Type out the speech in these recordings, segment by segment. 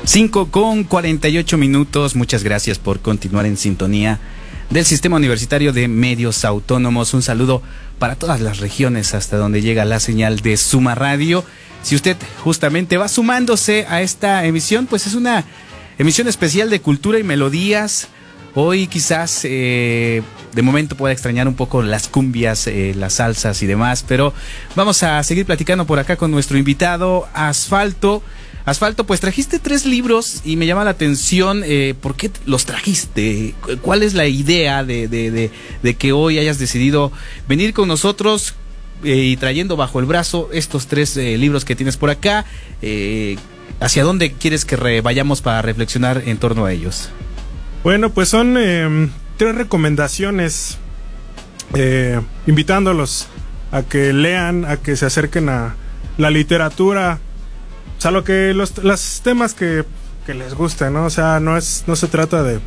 5:48. Muchas gracias por continuar en sintonía del Sistema Universitario de Medios Autónomos. Un saludo para todas las regiones hasta donde llega la señal de Suma Radio. Si usted justamente va sumándose a esta emisión, pues es una emisión especial de cultura y melodías. Hoy quizás de momento pueda extrañar un poco las cumbias, las salsas y demás, pero vamos a seguir platicando por acá con nuestro invitado, Asfalto. Asfalto, pues trajiste 3 libros y me llama la atención, ¿por qué los trajiste? ¿Cuál es la idea de que hoy hayas decidido venir con nosotros y trayendo bajo el brazo estos 3 libros que tienes por acá? ¿Hacia dónde quieres que vayamos para reflexionar en torno a ellos? Bueno, pues son 3 recomendaciones, invitándolos a que lean, a que se acerquen a la literatura, o sea, los temas que les gusten, ¿no? O sea, no se trata de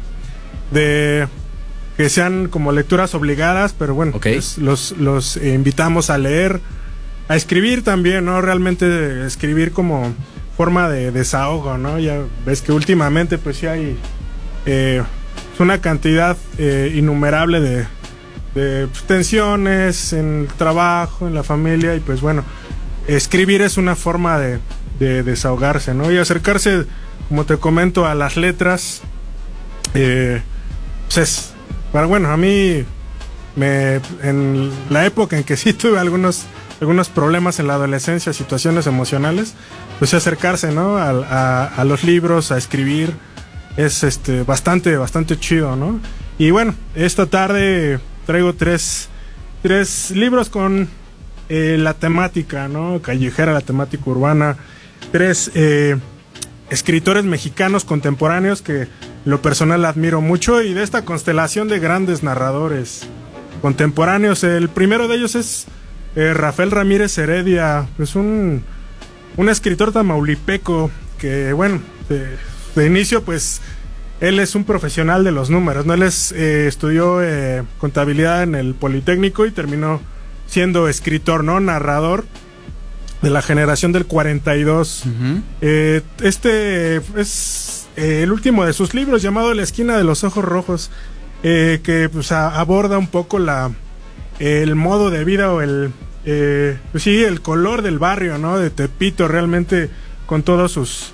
que sean como lecturas obligadas, pero bueno, okay. Pues los invitamos a leer, a escribir también, ¿no? Realmente escribir como forma de desahogo, ¿no? Ya ves que últimamente pues sí hay una cantidad innumerable de tensiones en el trabajo, en la familia, y pues bueno, escribir es una forma de desahogarse, ¿no? Y acercarse, como te comento, a las letras, pues pero bueno, a mí en la época en que sí tuve algunos problemas en la adolescencia, situaciones emocionales, pues acercarse, ¿no? a los libros, a escribir, es bastante chido, ¿no? Y bueno, esta tarde traigo 3 libros con la temática, ¿no? Callejera, la temática urbana. 3 escritores mexicanos contemporáneos que lo personal admiro mucho, y de esta constelación de grandes narradores contemporáneos. El primero de ellos es Rafael Ramírez Heredia, es un escritor tamaulipeco que, bueno, de inicio pues él es un profesional de los números, ¿no? Él estudió contabilidad en el Politécnico y terminó siendo escritor, ¿no? Narrador de la generación del 42. Uh-huh. Este es el último de sus libros, llamado La esquina de los ojos rojos, que pues aborda un poco el modo de vida o pues sí, el color del barrio, ¿no? De Tepito, realmente con todos sus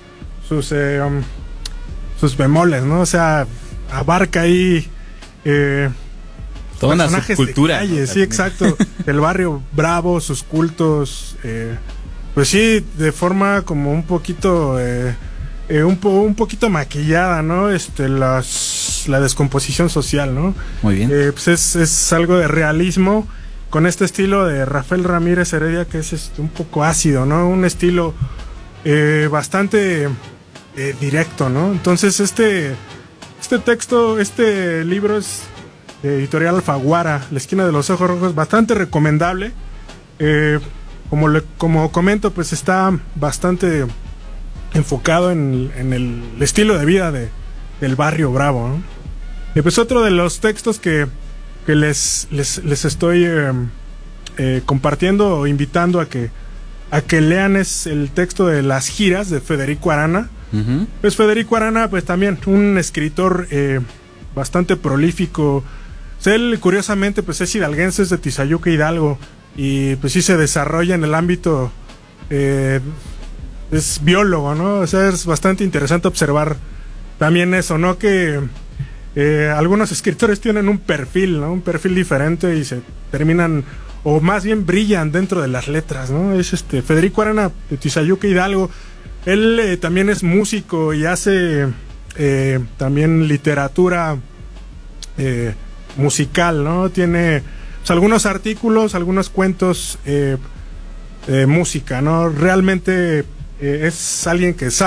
bemoles, ¿no? O sea, abarca ahí toda una subcultura, calle, ¿no? Sí, exacto. El barrio bravo, sus cultos, pues sí, de forma como un poquito un poquito maquillada, ¿no? La descomposición social, ¿no? Muy bien. Pues es algo de realismo con este estilo de Rafael Ramírez Heredia, que es un poco ácido, ¿no? Un estilo bastante directo, ¿no? Entonces este libro es de Editorial Alfaguara, La esquina de los ojos rojos, bastante recomendable. Como comento, pues está bastante enfocado en el estilo de vida del barrio bravo, ¿no? Y pues otro de los textos que les estoy compartiendo o invitando a que lean es el texto de Las giras de Federico Arana. Uh-huh. Pues Federico Arana, pues también un escritor bastante prolífico. Pues él, curiosamente, pues es hidalguense, es de Tizayuca, Hidalgo, y pues sí se desarrolla en el ámbito, es biólogo, ¿no? O sea, es bastante interesante observar también eso, ¿no? Que algunos escritores tienen un perfil, ¿no? Un perfil diferente y se terminan, o más bien brillan dentro de las letras, ¿no? Es Federico Arana, de Tizayuca, Hidalgo. Él también es músico y hace también literatura musical, ¿no? Tiene pues, algunos artículos, algunos cuentos, música, ¿no? Realmente es alguien que sabe